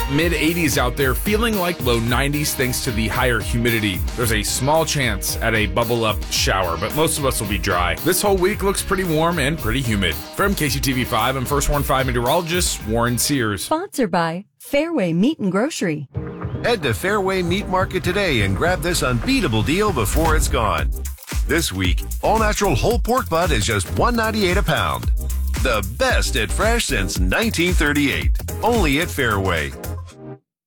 mid 80s out there, feeling like low 90s thanks to the higher humidity. There's a small chance at a bubble up shower, but most of us will be dry. This whole week looks pretty warm and pretty humid. From KCTV5, I'm First Warn 5 meteorologist Warren Sears. Sponsored by Fairway Meat and Grocery. Head to Fairway Meat Market today and grab this unbeatable deal before it's gone. This week, all-natural whole pork butt is just $1.98 a pound. The best at fresh since 1938. Only at Fairway.